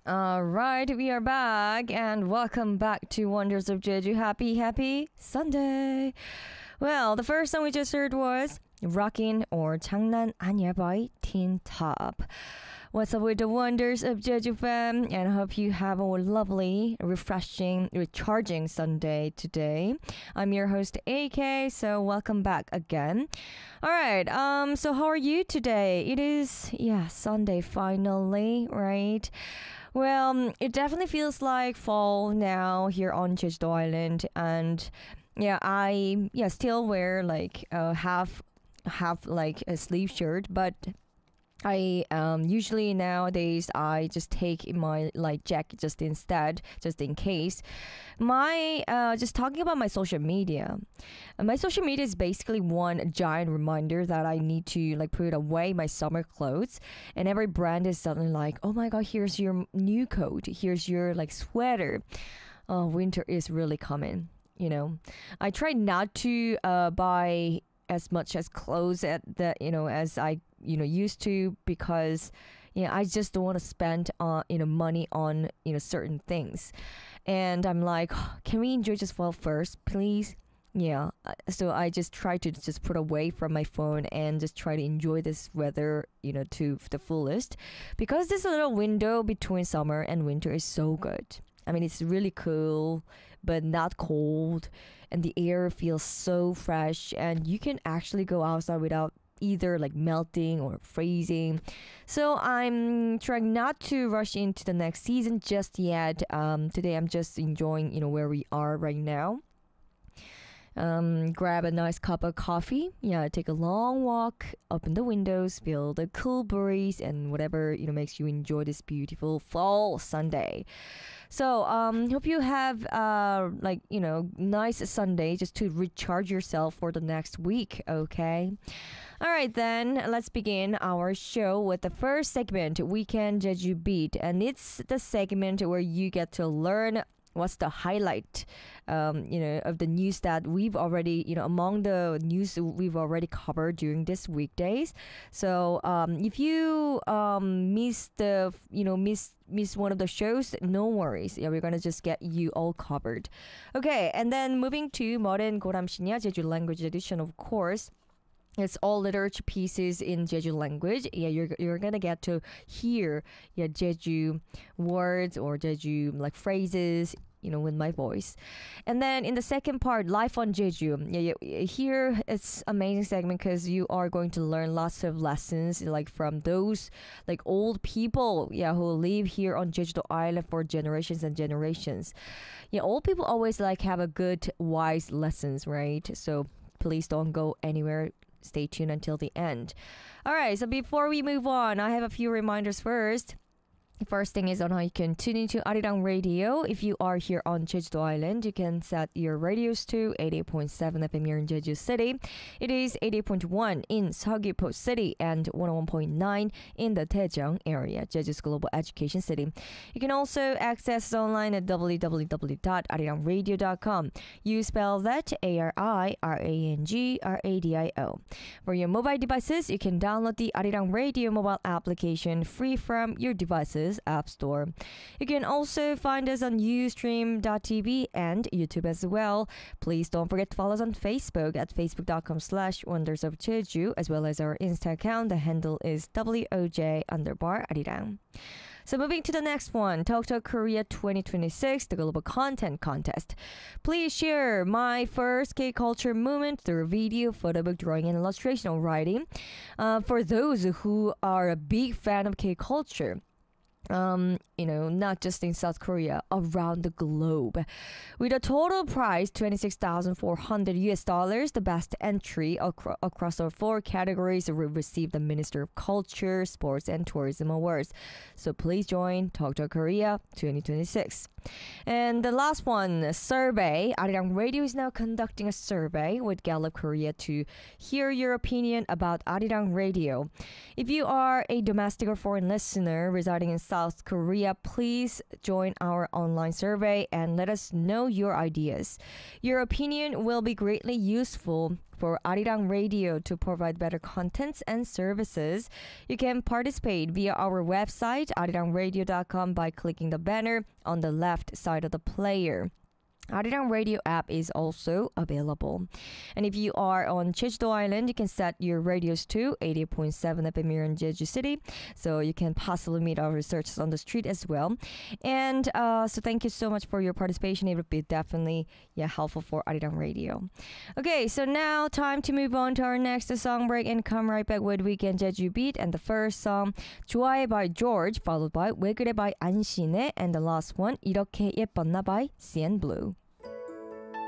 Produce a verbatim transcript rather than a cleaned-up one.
All right, we are back and welcome back to Wonders of Jeju. Happy, happy Sunday. Well, the first song we just heard was Rockin' or 장난 아니야 by Teen Top. What's up with the Wonders of Jeju fam? And I hope you have a lovely, refreshing, recharging Sunday today. I'm your host A K, so welcome back again. All right, um, so how are you today? It is, yeah, Sunday finally, right? Well, um, it definitely feels like fall now here on Jeju Island, and yeah, I yeah still wear like uh, half half like a sleeve shirt, but I um usually nowadays I just take my like jacket just instead, just in case. My uh just talking about my social media. Uh, my social media is basically one giant reminder that I need to like put away my summer clothes, and every brand is suddenly like, oh my god, here's your new coat, here's your like sweater. Oh, winter is really coming. You know, I try not to uh buy as much as clothes at the you know as I you know used to, because yeah I just don't want to spend uh you know money on you know certain things, and I'm like, can we enjoy just well first, please? Yeah, uh, so I just try to just put away from my phone and just try to enjoy this weather you know to the fullest, because this little window between summer and winter is so good. I mean, it's really cool, but not cold, and the air feels so fresh, and you can actually go outside without either like melting or freezing. So I'm trying not to rush into the next season just yet. Um, today I'm just enjoying, you know, where we are right now. Um, grab a nice cup of coffee. Yeah, take a long walk, open the windows, feel the cool breeze, and whatever you know makes you enjoy this beautiful fall Sunday. So, um, hope you have uh like you know nice Sunday just to recharge yourself for the next week. Okay. All right, then let's begin our show with the first segment, Weekend Jeju Beat, and it's the segment where you get to learn what's the highlight um, you know of the news that we've already you know among the news we've already covered during this weekdays. So um, if you um, miss the you know miss miss one of the shows, no worries, yeah, we're gonna just get you all covered. Okay, and then moving to Modern 고람신이야 Jeju language edition, of course. It's all literature pieces in Jeju language. Yeah, you're you're gonna get to hear yeah Jeju words or Jeju like phrases, you know, with my voice. And then in the second part, life on Jeju. Yeah, yeah here it's amazing segment because you are going to learn lots of lessons like from those like old people, yeah, who live here on Jeju Island for generations and generations. Yeah, old people always like have a good wise lessons, right? So please don't go anywhere. Stay tuned until the end. All right, so before we move on, I have a few reminders first. First thing is on how you can tune into Arirang Radio. If you are here on Jeju Island, you can set your radios to eighty-eight point seven F M here in Jeju City. It is eighty-eight point one in Seogwipo City and one oh one point nine in the Daejeong area, Jeju's global education city. You can also access us online at w w w dot arirang radio dot com. You spell that A R I R A N G R A D I O. For your mobile devices, you can download the Arirang Radio mobile application free from your devices App Store. You can also find us on ustream dot t v and YouTube as well. Please don't forget to follow us on Facebook at facebook dot com slash wonders of Jeju, as well as our Insta account. The handle is W O J underbar Arirang. So moving to the next one, Talk Talk Korea twenty twenty-six, the Global Content Contest. Please share my first K-culture moment through video, photo book, drawing, and illustration or writing. Uh, for those who are a big fan of K-culture, um, you know, not just in South Korea, around the globe. With a total prize twenty-six thousand four hundred U S dollars, the best entry acro- across our four categories will receive the Minister of Culture, Sports and Tourism Awards. So please join Talk Talk Korea twenty twenty-six. And the last one, a survey. Arirang Radio is now conducting a survey with Gallup Korea to hear your opinion about Arirang Radio. If you are a domestic or foreign listener residing in South South Korea, please join our online survey and let us know your ideas. Your opinion will be greatly useful for Arirang Radio to provide better contents and services. You can participate via our website, arirang radio dot com, by clicking the banner on the left side of the player. Arirang Radio app is also available. And if you are on Jeju-do Island, you can set your radios to eighty point seven F M here in Jeju City. So you can possibly meet our researchers on the street as well. And uh, so thank you so much for your participation. It would be definitely yeah, helpful for Arirang Radio. Okay, so now time to move on to our next song break and come right back with Weekend Jeju Beat. And the first song, 좋아해 by George, followed by 왜 그래 by 안신혜, and the last one, 이렇게 예뻤나 by C N Blue.